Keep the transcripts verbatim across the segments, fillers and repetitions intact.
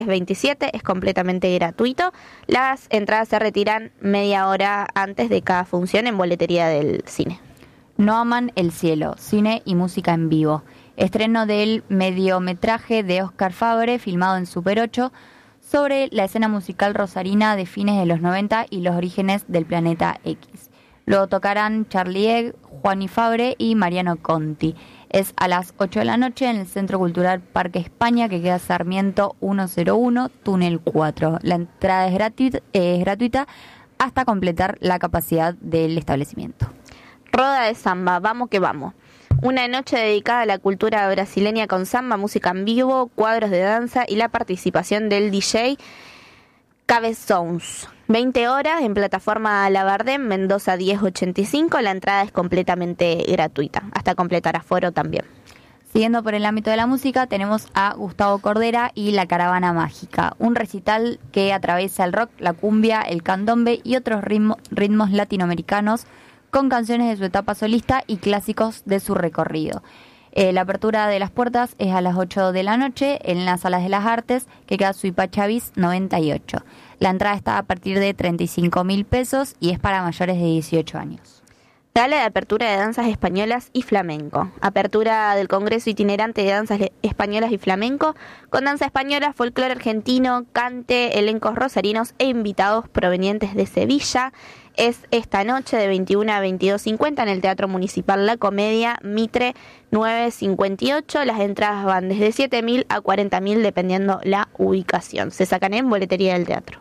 veintisiete, es completamente gratuito. Las entradas se retiran media hora antes de cada función en boletería del cine. No aman el cielo, cine y música en vivo. Estreno del mediometraje de Óscar Fabre, filmado en Super ocho, sobre la escena musical rosarina de fines de los noventa y los orígenes del Planeta X. Luego tocarán Charlie Egg, Juan y Fabre y Mariano Conti. Es a las ocho de la noche en el Centro Cultural Parque España, que queda Sarmiento ciento uno, Túnel cuatro. La entrada es gratuita, es gratuita hasta completar la capacidad del establecimiento. Roda de samba, vamos que vamos. Una noche dedicada a la cultura brasileña con samba, música en vivo, cuadros de danza y la participación del D J Cabezones. veinte horas en plataforma Labardén, Mendoza diez ochenta y cinco. La entrada es completamente gratuita, hasta completar aforo también. Siguiendo por el ámbito de la música, tenemos a Gustavo Cordera y La Caravana Mágica, un recital que atraviesa el rock, la cumbia, el candombe y otros ritmo, ritmos latinoamericanos con canciones de su etapa solista y clásicos de su recorrido. Eh, la apertura de las puertas es a las ocho de la noche en las Salas de las Artes, que queda Suipachavis noventa y ocho. La entrada está a partir de treinta y cinco mil pesos y es para mayores de dieciocho años. Gala de apertura de danzas españolas y flamenco. Apertura del Congreso Itinerante de Danzas Españolas y Flamenco, con danza española, folclore argentino, cante, elencos rosarinos e invitados provenientes de Sevilla. Es esta noche de veintiuna a veintidós cincuenta en el Teatro Municipal La Comedia, Mitre nueve cincuenta y ocho. Las entradas van desde siete mil a cuarenta mil dependiendo la ubicación. Se sacan en boletería del teatro.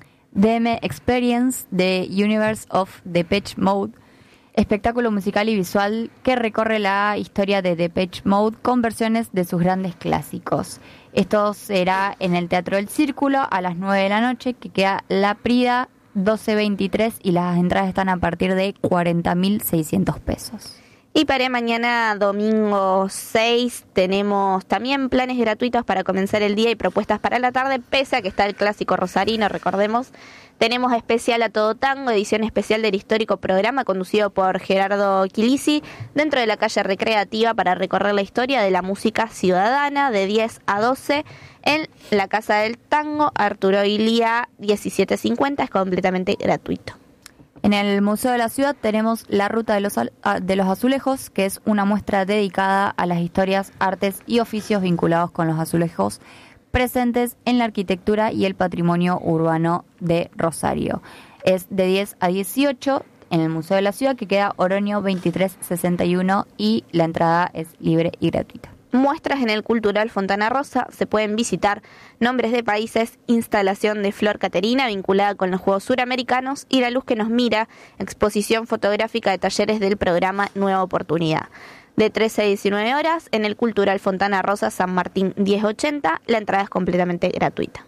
D M Experience, The Universe of Depeche Mode, espectáculo musical y visual que recorre la historia de Depeche Mode con versiones de sus grandes clásicos. Esto será en el Teatro del Círculo a las nueve de la noche, que queda La Prida doce veintitrés, y las entradas están a partir de cuarenta mil seiscientos pesos. Y para mañana, domingo seis, tenemos también planes gratuitos para comenzar el día y propuestas para la tarde, pese a que está el clásico rosarino, recordemos. Tenemos especial A Todo Tango, edición especial del histórico programa conducido por Gerardo Quilisi, dentro de la calle recreativa para recorrer la historia de la música ciudadana de diez a doce en la Casa del Tango, Arturo Ilía diecisiete cincuenta, es completamente gratuito. En el Museo de la Ciudad tenemos La Ruta de los, de los Azulejos, que es una muestra dedicada a las historias, artes y oficios vinculados con los azulejos presentes en la arquitectura y el patrimonio urbano de Rosario. Es de diez a dieciocho en el Museo de la Ciudad, que queda Oroño veintitrés sesenta y uno, y la entrada es libre y gratuita. Muestras en el Cultural Fontana Rosa, se pueden visitar nombres de países, instalación de Flor Caterina vinculada con los Juegos Suramericanos y La Luz que nos mira, exposición fotográfica de talleres del programa Nueva Oportunidad. De trece a diecinueve horas en el Cultural Fontana Rosa, San Martín diez ochenta, la entrada es completamente gratuita.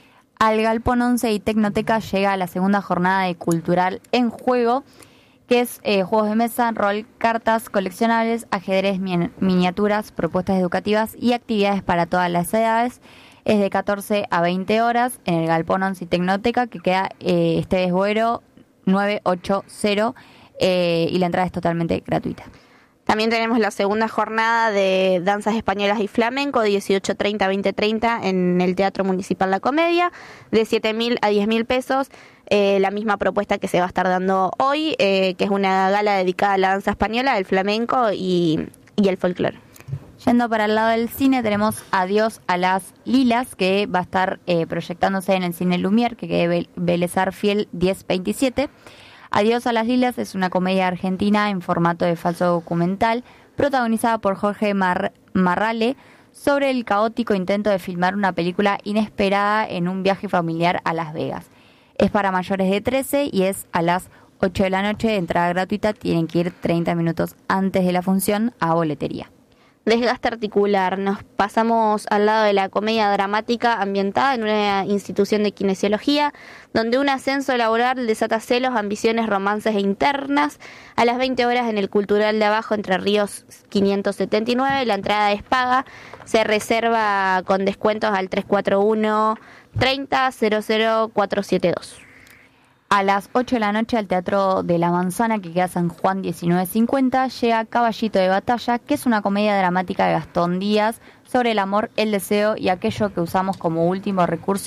Al Galpón once y Tecnoteca llega la segunda jornada de Cultural en Juego, que es eh, juegos de mesa, rol, cartas, coleccionables, ajedrez, mi- miniaturas, propuestas educativas y actividades para todas las edades. Es de catorce a veinte horas en el Galpón once y Tecnoteca, que queda eh, Esteves Boero nueve ochenta, eh, y la entrada es totalmente gratuita. También tenemos la segunda jornada de danzas españolas y flamenco, dieciocho treinta a veinte treinta en el Teatro Municipal La Comedia, de siete mil a diez mil pesos. Eh, la misma propuesta que se va a estar dando hoy, eh, que es una gala dedicada a la danza española, el flamenco y, y el folclore. Yendo para el lado del cine, tenemos Adiós a las Lilas, que va a estar eh, proyectándose en el Cine Lumière, que queda Vélez Sarsfield diez veintisiete. Adiós a las Lilas es una comedia argentina en formato de falso documental, protagonizada por Jorge Mar- Marrale, sobre el caótico intento de filmar una película inesperada en un viaje familiar a Las Vegas. Es para mayores de trece y es a las ocho de la noche, entrada gratuita, tienen que ir treinta minutos antes de la función a boletería. Desgaste articular. Nos pasamos al lado de la comedia dramática ambientada en una institución de kinesiología, donde un ascenso laboral desata celos, ambiciones, romances e internas. A las veinte horas en el Cultural de Abajo, Entre Ríos quinientos setenta y nueve, la entrada es paga. Se reserva con descuentos al tres cuatro uno treinta cero cero cuatro siete dos. A las ocho de la noche al Teatro de la Manzana, que queda San Juan diecinueve cincuenta, llega Caballito de Batalla, que es una comedia dramática de Gastón Díaz sobre el amor, el deseo y aquello que usamos como último recurso